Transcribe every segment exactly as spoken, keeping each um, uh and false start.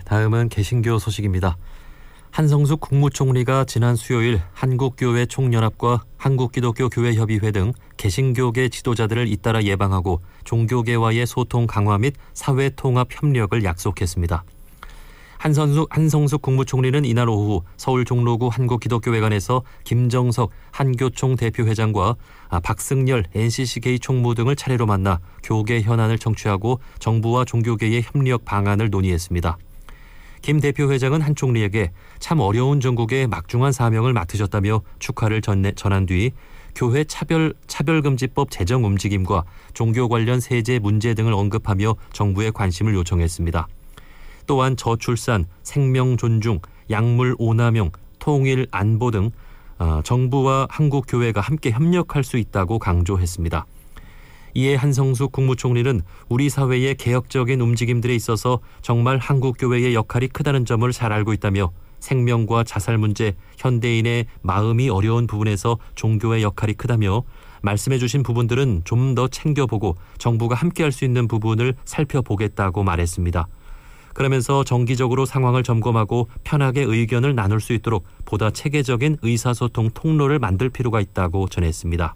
다음은 개신교 소식입니다. 한성숙 국무총리가 지난 수요일 한국교회 총연합과 한국기독교교회협의회 등 개신교계 지도자들을 잇따라 예방하고 종교계와의 소통 강화 및 사회통합 협력을 약속했습니다. 한성숙, 한성숙 국무총리는 이날 오후 서울 종로구 한국기독교회관에서 김정석 한교총 대표회장과 박승열 엔씨씨케이 총무 등을 차례로 만나 교계 현안을 청취하고 정부와 종교계의 협력 방안을 논의했습니다. 김 대표회장은 한 총리에게 참 어려운 정국의 막중한 사명을 맡으셨다며 축하를 전해, 전한 뒤 교회 차별, 차별금지법 제정 움직임과 종교 관련 세제 문제 등을 언급하며 정부의 관심을 요청했습니다. 또한 저출산, 생명 존중, 약물 오남용, 통일 안보 등 정부와 한국교회가 함께 협력할 수 있다고 강조했습니다. 이에 한성숙 국무총리는 우리 사회의 개혁적인 움직임들에 있어서 정말 한국교회의 역할이 크다는 점을 잘 알고 있다며 생명과 자살 문제, 현대인의 마음이 어려운 부분에서 종교의 역할이 크다며 말씀해 주신 부분들은 좀 더 챙겨보고 정부가 함께할 수 있는 부분을 살펴보겠다고 말했습니다. 그러면서 정기적으로 상황을 점검하고 편하게 의견을 나눌 수 있도록 보다 체계적인 의사소통 통로를 만들 필요가 있다고 전했습니다.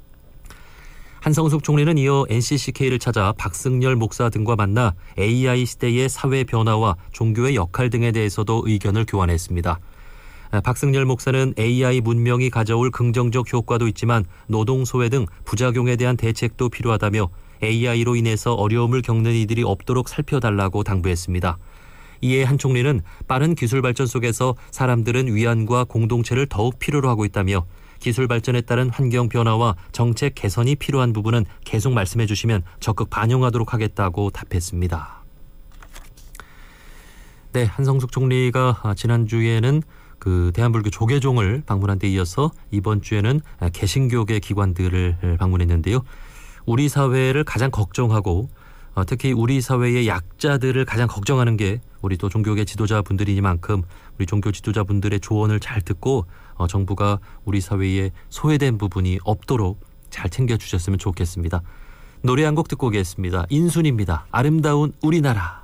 한성숙 총리는 이어 엔씨씨케이를 찾아 박승열 목사 등과 만나 에이아이 시대의 사회 변화와 종교의 역할 등에 대해서도 의견을 교환했습니다. 박승열 목사는 에이아이 문명이 가져올 긍정적 효과도 있지만 노동 소외 등 부작용에 대한 대책도 필요하다며 에이아이로 인해서 어려움을 겪는 이들이 없도록 살펴달라고 당부했습니다. 이에 한 총리는 빠른 기술 발전 속에서 사람들은 위안과 공동체를 더욱 필요로 하고 있다며 기술 발전에 따른 환경 변화와 정책 개선이 필요한 부분은 계속 말씀해 주시면 적극 반영하도록 하겠다고 답했습니다. 네, 한성숙 총리가 지난주에는 그 대한불교 조계종을 방문한 데 이어서 이번 주에는 개신교계 기관들을 방문했는데요. 우리 사회를 가장 걱정하고 특히 우리 사회의 약자들을 가장 걱정하는 게 우리 또 종교계 지도자분들이니만큼 우리 종교 지도자분들의 조언을 잘 듣고 정부가 우리 사회에 소외된 부분이 없도록 잘 챙겨주셨으면 좋겠습니다. 노래 한 곡 듣고 오겠습니다. 인순입니다. 아름다운 우리나라.